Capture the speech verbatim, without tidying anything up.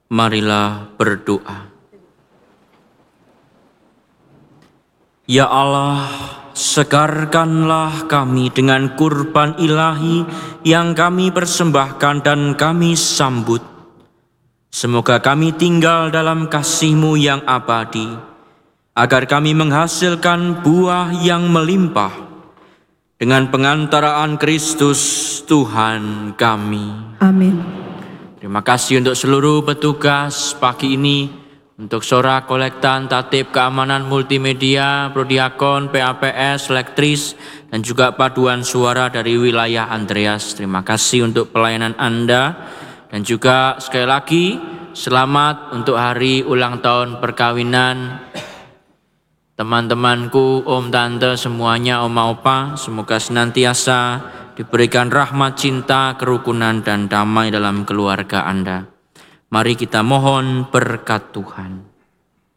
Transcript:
Marilah berdoa. Ya Allah, segarkanlah kami dengan kurban ilahi yang kami persembahkan dan kami sambut. Semoga kami tinggal dalam kasih-Mu yang abadi, agar kami menghasilkan buah yang melimpah dengan pengantaraan Kristus Tuhan kami. Amin. Terima kasih untuk seluruh petugas pagi ini, untuk Sorak, Kolektan, Tatip, Keamanan Multimedia, Prodiakon, P A P S, Lektris, dan juga paduan suara dari wilayah Andreas. Terima kasih untuk pelayanan Anda, dan juga sekali lagi selamat untuk hari ulang tahun perkawinan teman-temanku, om, tante, semuanya, oma, opa. Semoga senantiasa diberikan rahmat, cinta, kerukunan, dan damai dalam keluarga Anda. Mari kita mohon berkat Tuhan.